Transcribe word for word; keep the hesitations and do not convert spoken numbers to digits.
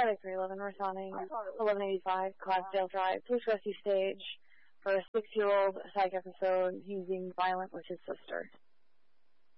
Charlie three eleven responding, eleven eighty-five, Clydesdale Drive, police rescue stage for a six-year-old psych episode. He's being violent with his sister.